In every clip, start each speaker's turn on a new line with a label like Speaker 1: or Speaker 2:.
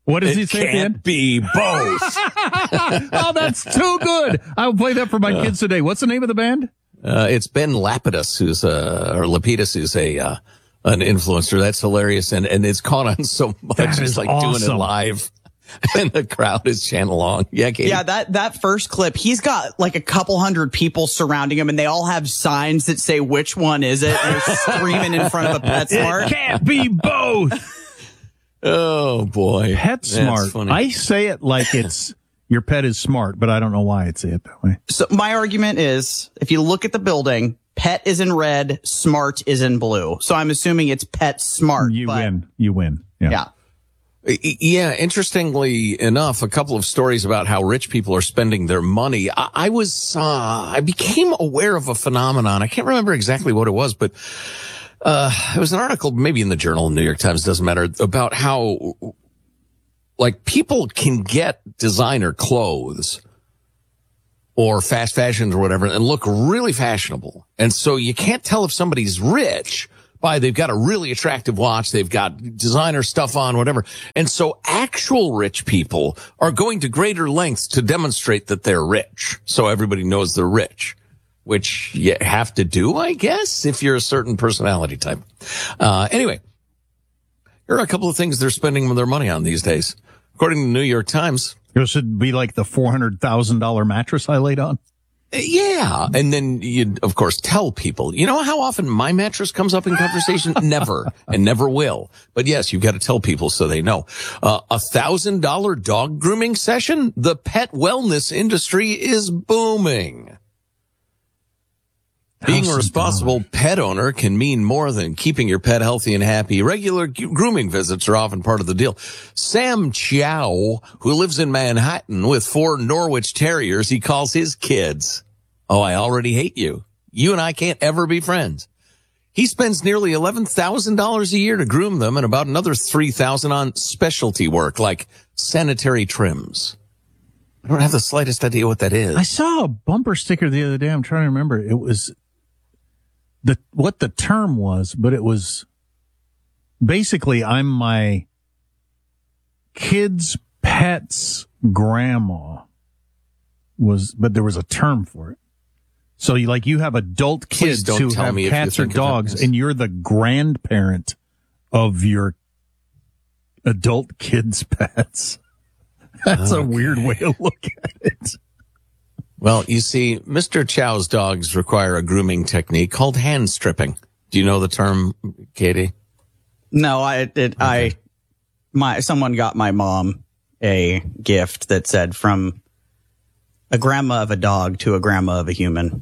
Speaker 1: What does he say?
Speaker 2: It can't be both.
Speaker 1: Oh, that's too good. I will play that for my kids today. What's the name of the band?
Speaker 2: It's Ben Lapidus, or Lapidus, who's an influencer. That's hilarious. And it's caught on so much.
Speaker 1: That
Speaker 2: It's
Speaker 1: is
Speaker 2: like
Speaker 1: awesome.
Speaker 2: doing it live. And the crowd is chanting along. Yeah, Katie?
Speaker 3: Yeah, that first clip, he's got like a couple hundred people surrounding him, and they all have signs that say which one is it. And they're screaming in front of a PetSmart.
Speaker 1: It can't be both.
Speaker 2: Oh, boy.
Speaker 1: PetSmart.
Speaker 2: Funny.
Speaker 1: I say it like it's your pet is smart, but I don't know why I'd say it that way.
Speaker 3: So my argument is, if you look at the building, pet is in red, smart is in blue. So I'm assuming it's PetSmart.
Speaker 1: You win.
Speaker 3: Yeah.
Speaker 2: Yeah, interestingly enough, a couple of stories about how rich people are spending their money. I became aware of a phenomenon. I can't remember exactly what it was, but it was an article, maybe in the Journal, New York Times, doesn't matter, about how like people can get designer clothes or fast fashions or whatever and look really fashionable. And so you can't tell if somebody's rich by they've got a really attractive watch, they've got designer stuff on, whatever. And so actual rich people are going to greater lengths to demonstrate that they're rich. So everybody knows they're rich, which you have to do, I guess, if you're a certain personality type. Anyway, here are a couple of things they're spending their money on these days. According to the New York Times.
Speaker 1: It should be like the $400,000 mattress I laid on.
Speaker 2: Yeah. And then you'd, of course, tell people, you know how often my mattress comes up in conversation? Never, and never will. But yes, you've got to tell people so they know. $1,000 dog grooming session? The pet wellness industry is booming. Being a responsible pet owner can mean more than keeping your pet healthy and happy. Regular grooming visits are often part of the deal. Sam Chow, who lives in Manhattan with 4 Norwich Terriers, he calls his kids. Oh, I already hate you. You and I can't ever be friends. He spends nearly $11,000 a year to groom them and about another $3,000 on specialty work like sanitary trims. I don't have the slightest idea what that is.
Speaker 1: I saw a bumper sticker the other day. I'm trying to remember. It was what the term was, but it was basically I'm my kid's pet's grandma but there was a term for it. So you have adult kids who have cats or dogs and you're the grandparent of your adult kids' pets. That's a weird way to look at it.
Speaker 2: Well, you see, Mr. Chow's dogs require a grooming technique called hand stripping. Do you know the term, Katie?
Speaker 3: No, someone got my mom a gift that said from a grandma of a dog to a grandma of a human.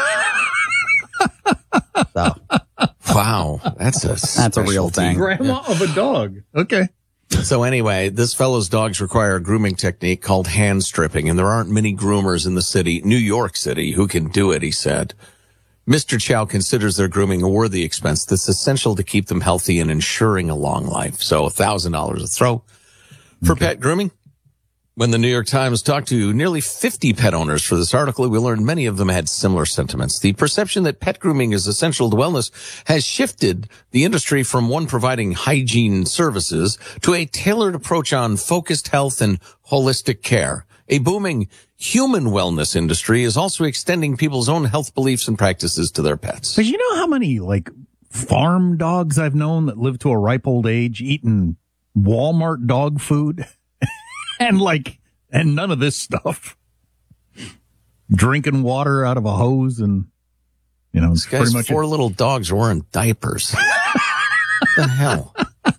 Speaker 3: So.
Speaker 2: Wow, that's
Speaker 3: a real thing.
Speaker 1: Grandma of a dog. Okay.
Speaker 2: So anyway, this fellow's dogs require a grooming technique called hand stripping, and there aren't many groomers in the city, New York City, who can do it, he said. Mr. Chow considers their grooming a worthy expense that's essential to keep them healthy and ensuring a long life. So $1,000 a throw for pet grooming. When the New York Times talked to nearly 50 pet owners for this article, we learned many of them had similar sentiments. The perception that pet grooming is essential to wellness has shifted the industry from one providing hygiene services to a tailored approach on focused health and holistic care. A booming human wellness industry is also extending people's own health beliefs and practices to their pets.
Speaker 1: But you know how many farm dogs I've known that live to a ripe old age eating Walmart dog food? And none of this stuff. Drinking water out of a hose and,
Speaker 2: this guy's pretty much 4 little dogs are wearing diapers. What the hell?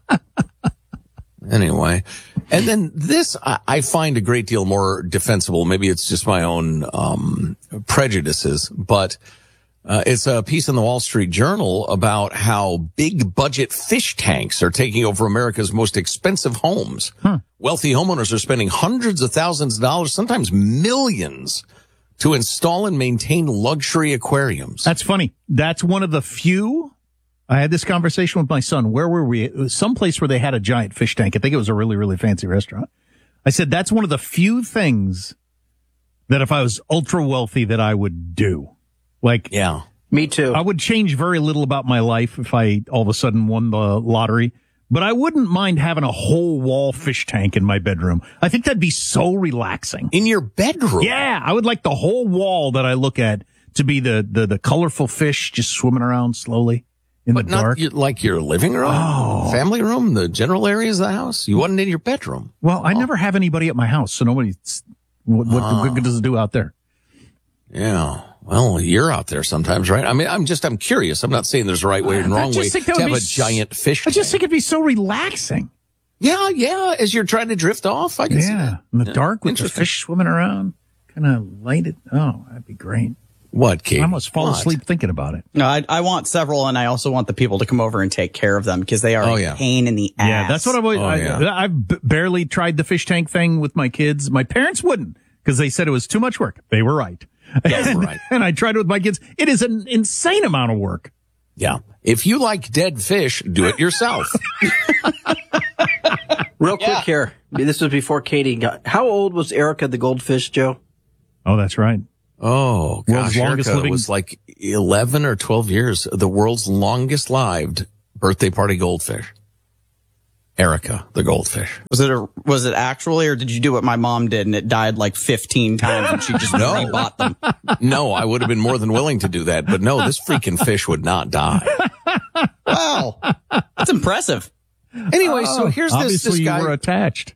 Speaker 2: Anyway. And then this, I find a great deal more defensible. Maybe it's just my own, prejudices, but, it's a piece in the Wall Street Journal about how big budget fish tanks are taking over America's most expensive homes. Wealthy homeowners are spending hundreds of thousands of dollars, sometimes millions, to install and maintain luxury aquariums.
Speaker 1: That's funny. That's one of the few. I had this conversation with my son. Where were we? It was someplace where they had a giant fish tank. I think it was a really, really fancy restaurant. I said, that's one of the few things that if I was ultra wealthy that I would do.
Speaker 3: Yeah, me too.
Speaker 1: I would change very little about my life if I all of a sudden won the lottery, but I wouldn't mind having a whole wall fish tank in my bedroom. I think that'd be so relaxing.
Speaker 2: In your bedroom?
Speaker 1: Yeah, I would like the whole wall that I look at to be the colorful fish just swimming around slowly in the dark.
Speaker 2: But not like your living room, family room, the general areas of the house? You wasn't in your bedroom?
Speaker 1: Well, I never have anybody at my house, so nobody's... What good does it do out there?
Speaker 2: Yeah. Well, you're out there sometimes, right? I mean, I'm curious. I'm not saying there's a right way and wrong way to have a giant fish tank.
Speaker 1: I just think it'd be so relaxing.
Speaker 2: Yeah. As you're trying to drift off, I can see that.
Speaker 1: In the dark with the fish swimming around, kind of lighted. Oh, that'd be great.
Speaker 2: What, Kate?
Speaker 1: I almost fall asleep thinking about it.
Speaker 3: No, I want several, and I also want the people to come over and take care of them because they are a pain in the ass.
Speaker 1: Yeah, that's what I've always. I've barely tried the fish tank thing with my kids. My parents wouldn't because they said it was too much work. They were right. And I tried it with my kids. It is an insane amount of work.
Speaker 2: Yeah. If you like dead fish, do it yourself.
Speaker 4: Real quick here. This was before Katie got. How old was Erica the goldfish, Joe?
Speaker 1: Oh, that's right.
Speaker 2: Oh, gosh. Erica was like 11 or 12 years. The world's longest lived birthday party goldfish. Erica, the goldfish.
Speaker 3: Was it actually, or did you do what my mom did and it died like 15 times and she just rebought them?
Speaker 2: No, I would have been more than willing to do that. But no, this freaking fish would not die.
Speaker 3: Wow. That's impressive.
Speaker 2: Anyway, so here's this guy.
Speaker 1: You were attached.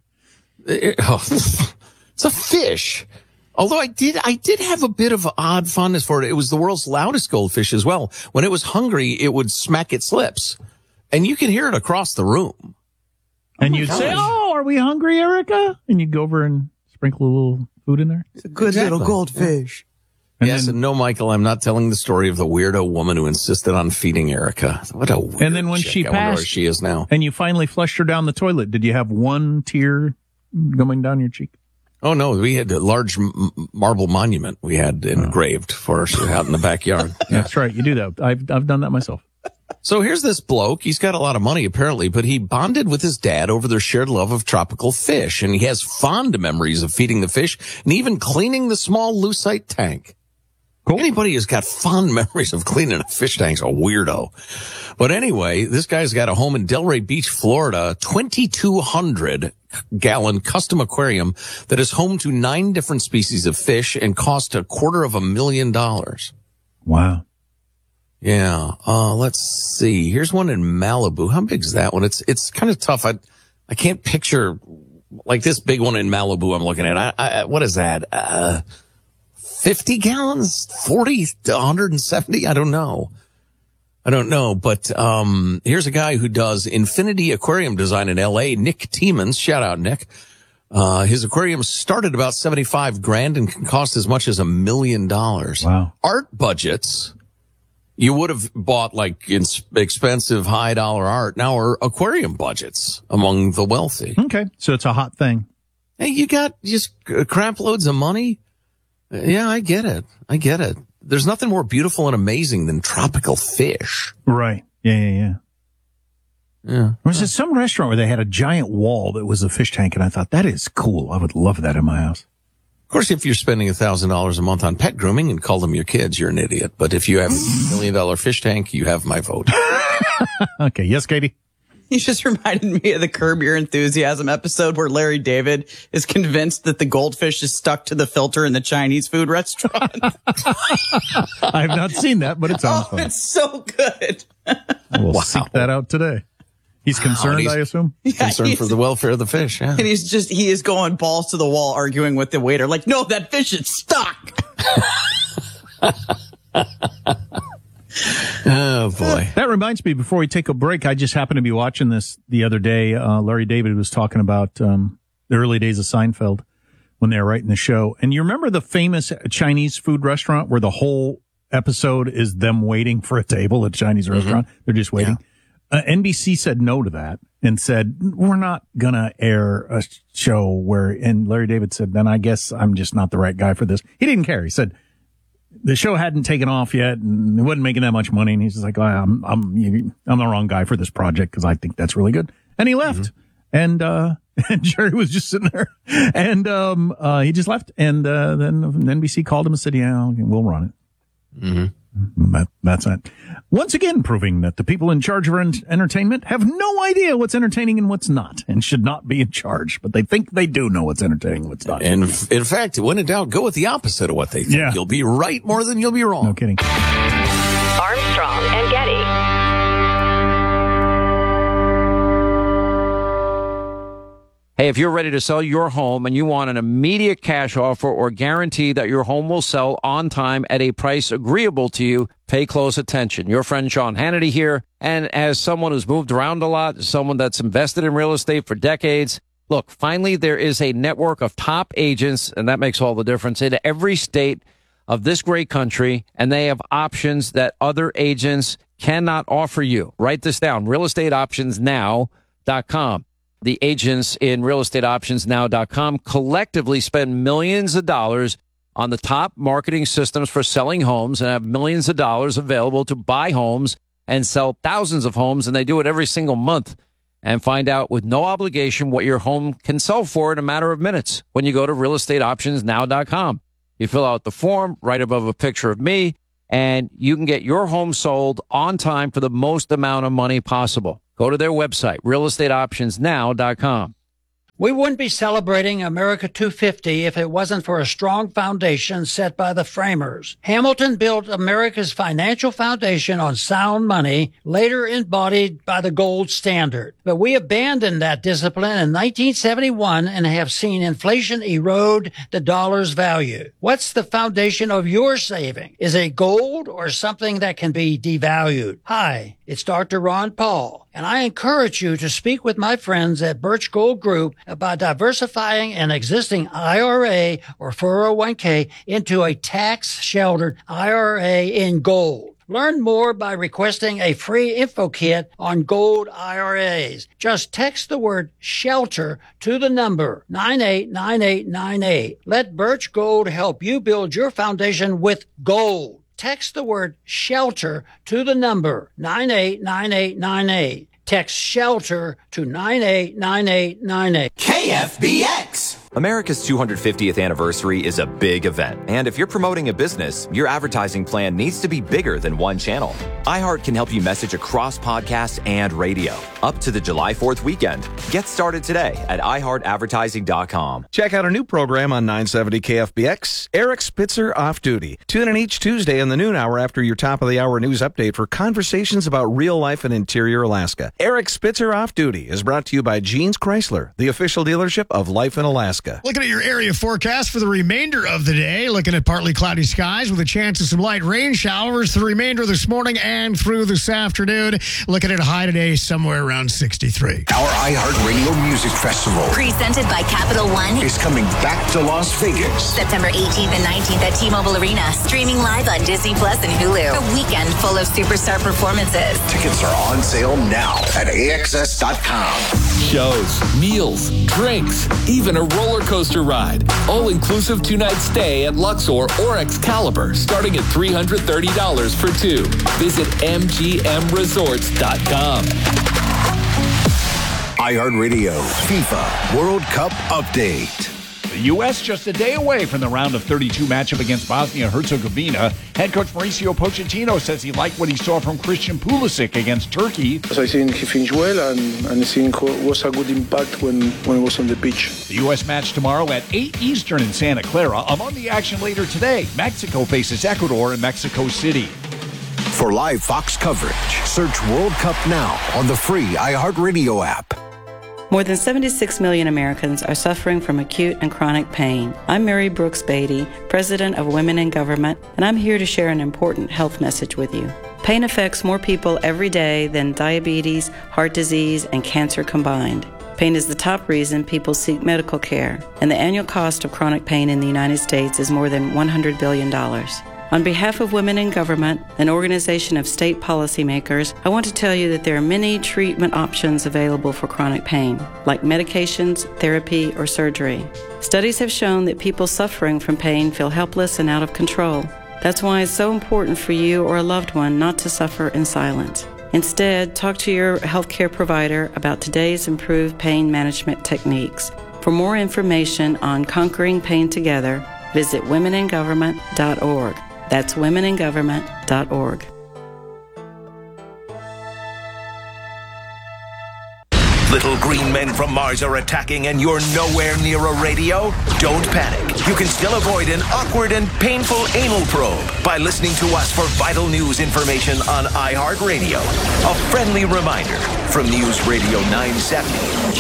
Speaker 2: It's a fish. Although I did have a bit of odd fondness for it. It was the world's loudest goldfish as well. When it was hungry, it would smack its lips. And you can hear it across the room.
Speaker 1: And you'd say, "Oh, are we hungry, Erica?" And you'd go over and sprinkle a little food in there.
Speaker 3: It's a good little goldfish.
Speaker 2: And no, Michael, I'm not telling the story of the weirdo woman who insisted on feeding Erica. What a weird
Speaker 1: And then when
Speaker 2: chick.
Speaker 1: she
Speaker 2: I wonder
Speaker 1: passed,
Speaker 2: where she is now.
Speaker 1: And you finally flushed her down the toilet, did you have one tear going down your cheek?
Speaker 2: Oh, no, we had a large marble monument we had engraved for us out in the backyard.
Speaker 1: That's right. You do that. I've done that myself.
Speaker 2: So here's this bloke. He's got a lot of money, apparently, but he bonded with his dad over their shared love of tropical fish. And he has fond memories of feeding the fish and even cleaning the small lucite tank. Cool. Anybody who's got fond memories of cleaning a fish tank's a weirdo. But anyway, this guy's got a home in Delray Beach, Florida, 2,200-gallon custom aquarium that is home to 9 different species of fish and cost $250,000.
Speaker 1: Wow.
Speaker 2: Yeah. Let's see. Here's one in Malibu. How big is that one? It's kind of tough. I can't picture like this big one in Malibu I'm looking at. What is that? 50 gallons? 40 to 170? I don't know. But, here's a guy who does infinity aquarium design in LA, Nick Tiemens. Shout out, Nick. His aquarium started about $75,000 and can cost as much as $1 million.
Speaker 1: Wow.
Speaker 2: Art budgets. You would have bought like expensive high dollar art. Now are aquarium budgets among the wealthy.
Speaker 1: Okay. So it's a hot thing.
Speaker 2: Hey, you got just crap loads of money. Yeah, I get it. There's nothing more beautiful and amazing than tropical fish.
Speaker 1: Right. Yeah. Was there some restaurant where they had a giant wall that was a fish tank, and I thought, that is cool. I would love that in my house.
Speaker 2: Of course, if you're spending $1,000 a month on pet grooming and call them your kids, you're an idiot. But if you have a $1 million fish tank, you have my vote.
Speaker 1: Okay. Yes, Katie?
Speaker 3: You just reminded me of the Curb Your Enthusiasm episode where Larry David is convinced that the goldfish is stuck to the filter in the Chinese food restaurant.
Speaker 1: I have not seen that, but it sounds fun.
Speaker 3: It's so good.
Speaker 1: We'll seek that out today. He's concerned, I assume?
Speaker 2: Concerned for the welfare of the fish, yeah.
Speaker 3: And he is going balls to the wall arguing with the waiter, like, no, that fish is stuck.
Speaker 2: Oh, boy.
Speaker 1: That reminds me, before we take a break, I just happened to be watching this the other day. Larry David was talking about the early days of Seinfeld when they were writing the show. And you remember the famous Chinese food restaurant where the whole episode is them waiting for a table at a Chinese restaurant? They're just waiting. Yeah. NBC said no to that and said, we're not going to air a show where, and Larry David said, then I guess I'm just not the right guy for this. He didn't care. He said, the show hadn't taken off yet and it wasn't making that much money. And he's just like, oh, I'm the wrong guy for this project because I think that's really good. And he left. And Jerry was just sitting there and he just left. And then NBC called him and said, yeah, we'll run it. That's it. Once again, proving that the people in charge of entertainment have no idea what's entertaining and what's not, and should not be in charge. But they think they do know what's entertaining and what's not.
Speaker 2: And in fact, when in doubt, go with the opposite of what they think. Yeah. You'll be right more than you'll be wrong.
Speaker 1: No kidding.
Speaker 5: Armstrong and Getty.
Speaker 6: Hey, if you're ready to sell your home and you want an immediate cash offer or guarantee that your home will sell on time at a price agreeable to you, pay close attention. Your friend Sean Hannity here. And as someone who's moved around a lot, someone that's invested in real estate for decades, look, finally there is a network of top agents, and that makes all the difference, in every state of this great country, and they have options that other agents cannot offer you. Write this down, realestateoptionsnow.com. The agents in realestateoptionsnow.com collectively spend millions of dollars on the top marketing systems for selling homes and have millions of dollars available to buy homes and sell thousands of homes, and they do it every single month. And find out with no obligation what your home can sell for in a matter of minutes when you go to realestateoptionsnow.com. You fill out the form right above a picture of me, and you can get your home sold on time for the most amount of money possible. Go to their website, realestateoptionsnow.com.
Speaker 7: We wouldn't be celebrating America 250 if it wasn't for a strong foundation set by the framers. Hamilton built America's financial foundation on sound money, later embodied by the gold standard. But we abandoned that discipline in 1971 and have seen inflation erode the dollar's value. What's the foundation of your saving? Is it gold or something that can be devalued? Hi, it's Dr. Ron Paul, and I encourage you to speak with my friends at Birch Gold Group about diversifying an existing IRA or 401k into a tax-sheltered IRA in gold. Learn more by requesting a free info kit on gold IRAs. Just text the word SHELTER to the number 989898. Let Birch Gold help you build your foundation with gold. Text the word SHELTER to the number 989898. Text SHELTER to 989898.
Speaker 8: KFBX! America's 250th anniversary is a big event, and if you're promoting a business, your advertising plan needs to be bigger than one channel. iHeart can help you message across podcasts and radio, up to the July 4th weekend. Get started today at iHeartAdvertising.com.
Speaker 9: Check out a new program on 970 KFBX, Eric Spitzer Off Duty. Tune in each Tuesday in the noon hour after your top of the hour news update for conversations about real life in interior Alaska. Eric Spitzer Off Duty is brought to you by Jeans Chrysler, the official dealership of Life in Alaska.
Speaker 10: Looking at your area forecast for the remainder of the day, looking at partly cloudy skies with a chance of some light rain showers for the remainder of this morning and through this afternoon. Looking at a high today somewhere around 63.
Speaker 11: Our iHeartRadio Music Festival,
Speaker 5: presented by Capital One,
Speaker 11: is coming back to Las Vegas.
Speaker 5: September 18th and 19th at T-Mobile Arena. Streaming live on Disney Plus and Hulu. A weekend full of superstar performances.
Speaker 11: Tickets are on sale now at AXS.com.
Speaker 12: Shows, meals, drinks, even a roller coaster ride. All-inclusive 2-night stay at Luxor or Excalibur, starting at $330 for two. Visit MGMResorts.com.
Speaker 11: iHeartRadio FIFA World Cup Update.
Speaker 13: The U.S. just a day away from the round of 32 matchup against Bosnia-Herzegovina. Head coach Mauricio Pochettino says he liked what he saw from Christian Pulisic against Turkey.
Speaker 14: I think he finished well, and I think it was a good impact when he was on the pitch.
Speaker 13: The U.S. match tomorrow at 8 Eastern in Santa Clara. Among the action later today, Mexico faces Ecuador in Mexico City.
Speaker 11: For live Fox coverage, search World Cup now on the free iHeartRadio app.
Speaker 15: More than 76 million Americans are suffering from acute and chronic pain. I'm Mary Brooks Beatty, President of Women in Government, and I'm here to share an important health message with you. Pain affects more people every day than diabetes, heart disease, and cancer combined. Pain is the top reason people seek medical care, and the annual cost of chronic pain in the United States is more than $100 billion. On behalf of Women in Government, an organization of state policymakers, I want to tell you that there are many treatment options available for chronic pain, like medications, therapy, or surgery. Studies have shown that people suffering from pain feel helpless and out of control. That's why it's so important for you or a loved one not to suffer in silence. Instead, talk to your healthcare provider about today's improved pain management techniques. For more information on conquering pain together, visit womeningovernment.org. That's womeningovernment.org.
Speaker 16: Little green men from Mars are attacking and you're nowhere near a radio? Don't panic. You can still avoid an awkward and painful anal probe by listening to us for vital news information on iHeartRadio. A friendly reminder from News Radio 970